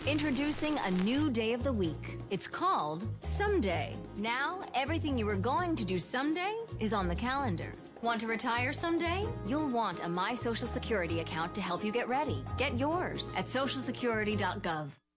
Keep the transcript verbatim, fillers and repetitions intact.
Introducing a new day of the week. It's called Someday. Now, everything you were going to do someday is on the calendar. Want to retire someday? You'll want a My Social Security account to help you get ready. Get yours at social security dot gov.